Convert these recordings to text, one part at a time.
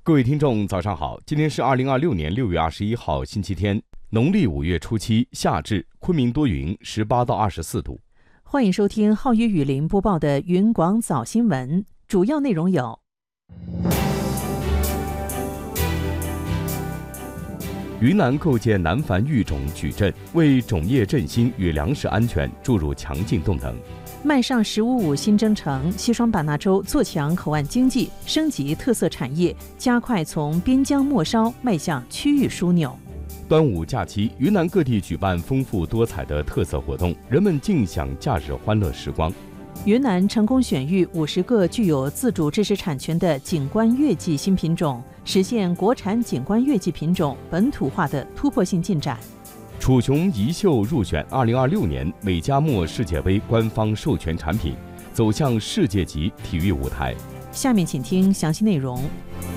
各位听众，早上好！今天是2026年6月21号，星期天，农历5月初7，夏至，昆明多云，18到24度。 欢迎收听浩宇雨林播报的云广早新闻，主要内容有： 云南构建南繁育种矩阵，为种业振兴与粮食安全注入强劲动能。 迈上“15+5”新征程，西双版纳州做强口岸经济，升级特色产业，加快从边疆末梢迈向区域枢纽。 端午假期，云南各地举办丰富多彩的特色活动，人们尽享假日欢乐时光。 云南成功选育50个具有自主知识产权的景观月季新品种，实现国产景观月季品种本土化的突破性进展。 楚雄宜秀入选2026年美加墨世界杯官方授权产品，走向世界级体育舞台。 下面请听详细内容。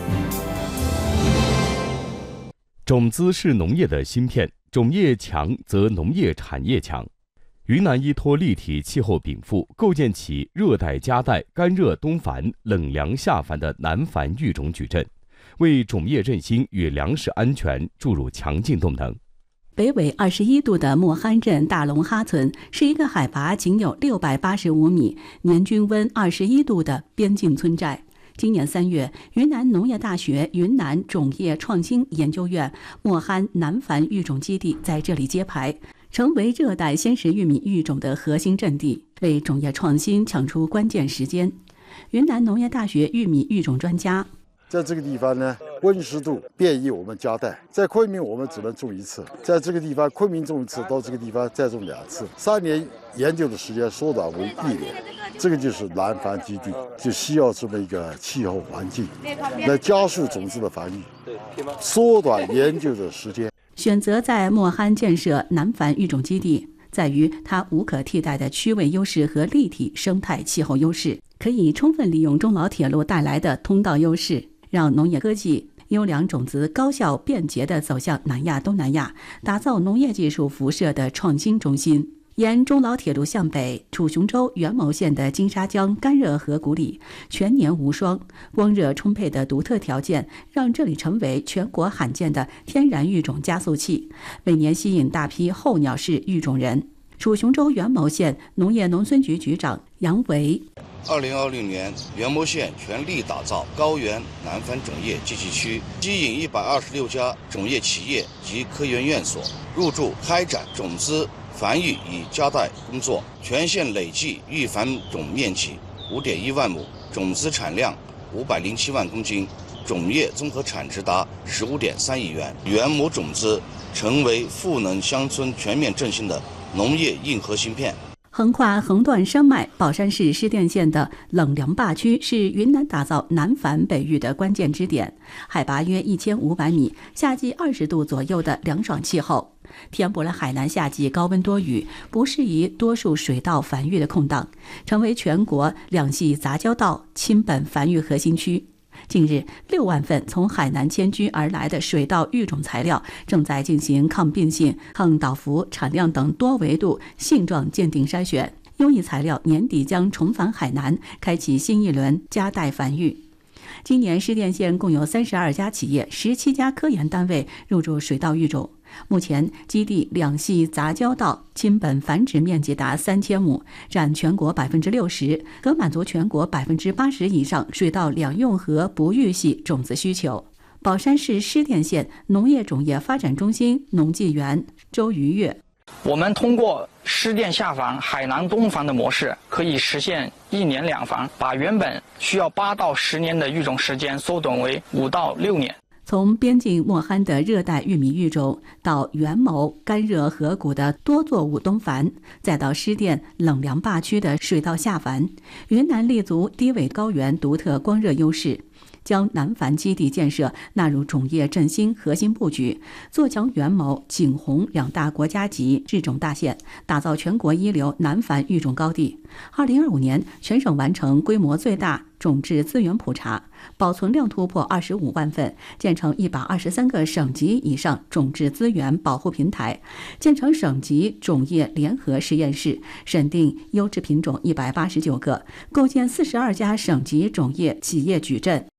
种子是农业的芯片，种业强则农业产业强。云南依托立体气候禀赋，构建起热带夹带、干热东繁、冷凉夏繁的南繁育种矩阵，为种业振兴与粮食安全注入强劲动能。 北纬21度的莫罕镇大龙哈村是一个海拔仅有685米、年均温21度的边境村寨。今年3月，云南农业大学云南种业创新研究院莫罕南繁育种基地在这里揭牌，成为热带鲜食玉米育种的核心阵地，为种业创新抢出关键时间。云南农业大学玉米育种专家在这个地方呢，温湿度便于我们夹带。在昆明我们只能种一次，在这个地方昆明种一次，到这个地方再种2次，3年研究的时间缩短为1年。这个就是南繁基地，就需要这么一个气候环境，来加速种子的繁育，缩短研究的时间。 选择在莫罕建设南繁育种基地，在于它无可替代的区位优势和立体生态气候优势，可以充分利用中老铁路带来的通道优势，让农业科技优良种子高效便捷地走向南亚、东南亚，打造农业技术辐射的创新中心。沿中老铁路向北，楚雄州元谋县的金沙江干热河谷里，全年无霜，光热充沛的独特条件让这里成为全国罕见的天然育种加速器，每年吸引大批候鸟式育种人。楚雄州元谋县农业农村局局长杨维 ：2020年，元谋县全力打造高原南繁种业集聚区，吸引126家种业企业及科研院所入驻开展种子繁育与夹带工作，全县累计育繁种面积5.1万亩，种子产量507万公斤，种业综合产值达15.3亿元。元谋种子成为赋能乡村全面振兴的农业硬核芯片。 横跨横断山脉，保山市施甸县的冷凉坝区是云南打造南繁北育的关键支点，海拔约1500米，夏季20度左右的凉爽气候，填补了海南夏季高温多雨、不适宜多数水稻繁育的空档，成为全国两系杂交稻亲本繁育核心区。近日，6万份从海南迁居而来的水稻育种材料正在进行抗病性、抗倒伏、产量等多维度性状鉴定筛选，优异材料年底将重返海南，开启新一轮夹带繁育。今年施甸县共有32家企业、17家科研单位入驻水稻育种。目前基地两系杂交稻亲本繁殖面积达3000亩，占全国60%，可满足全国80%以上水稻两用和不育系种子需求。保山市施甸县农业种业发展中心农技员周瑜月： 我们通过施甸下繁、海南东繁的模式，可以实现1年2繁，把原本需要8到10年的育种时间缩短为5到6年。 从边境莫罕的热带玉米育种，到元谋干热河谷的多作物东繁，再到施甸冷凉坝区的水稻下繁，云南立足低纬高原独特光热优势，将南繁基地建设纳入种业振兴核心布局，做强元谋、景洪2大国家级制种大县，打造全国一流南繁育种高地。2025年，全省完成规模最大种质资源普查，保存量突破25万份，建成123个省级以上种质资源保护平台，建成省级种业联合实验室，审定优质品种189个，构建42家省级种业企业矩阵。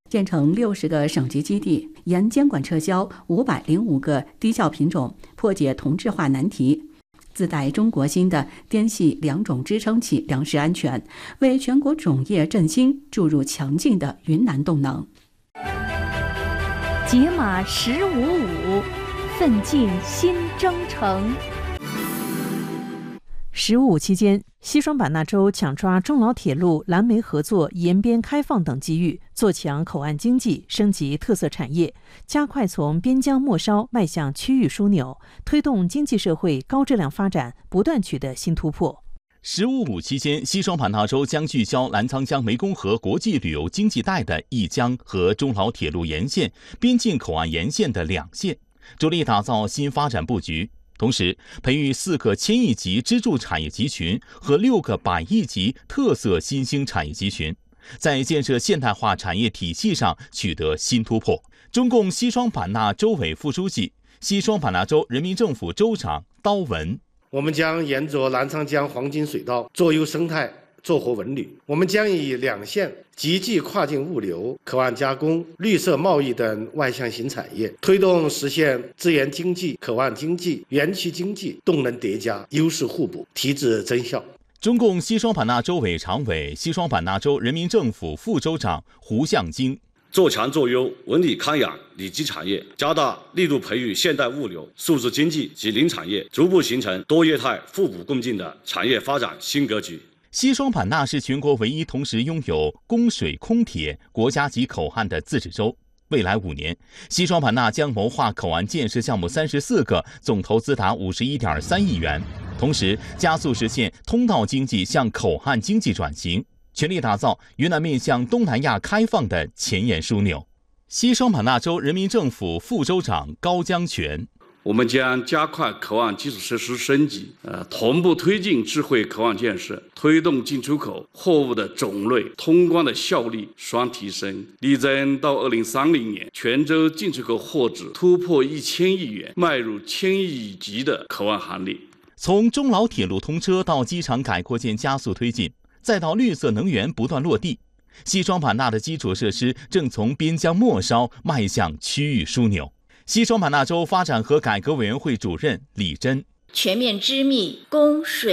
建成60个省级基地，严监管撤销505个低效品种，破解同质化难题。自带中国芯的滇系2种支撑起粮食安全，为全国种业振兴注入强劲的云南动能。 解码1055，奋进新征程。 15期间，西双版纳州抢抓中老铁路蓝莓合作沿边开放等机遇，做强口岸经济，升级特色产业，加快从边疆末梢迈向区域枢纽，推动经济社会高质量发展不断取得新突破。 15期间，西双版纳州将聚焦澜沧江湄公河国际旅游经济带的一江和中老铁路沿线、边境口岸沿线的2线，着力打造新发展布局。同时，培育4个1000亿级支柱产业集群和6个100亿级特色新兴产业集群，在建设现代化产业体系上取得新突破。中共西双版纳州委副书记、西双版纳州人民政府州长刀文： 我们将沿着澜沧江黄金水道做优生态，做活文旅。我们将以2线集聚跨境物流、口岸加工、绿色贸易等外向型产业，推动实现资源经济、口岸经济、园区经济动能叠加、优势互补，提质增效。 中共西双版纳州委常委、西双版纳州人民政府副州长胡向京： 做强做优文旅康养里基产业，加大力度培育现代物流、数字经济及零产业，逐步形成多业态互补共进的产业发展新格局。 西双版纳是全国唯一同时拥有供水、空铁国家级口岸的自治州。未来5年，西双版纳将谋划口岸建设项目34个，总投资达51.3亿元。同时，加速实现通道经济向口岸经济转型，全力打造云南面向东南亚开放的前沿枢纽。西双版纳州人民政府副州长高江泉： 我们将加快口岸基础设施升级，同步推进智慧口岸建设，推动进出口货物的种类、通关的效率双提升，力争到2030年，全州进出口货值突破1000亿元，迈入1000亿级的口岸行列。 从中老铁路通车到机场改扩建加速推进，再到绿色能源不断落地，西双版纳的基础设施正从边疆末梢迈向区域枢纽。西双版纳州发展和改革委员会主任李珍： 全面织密供水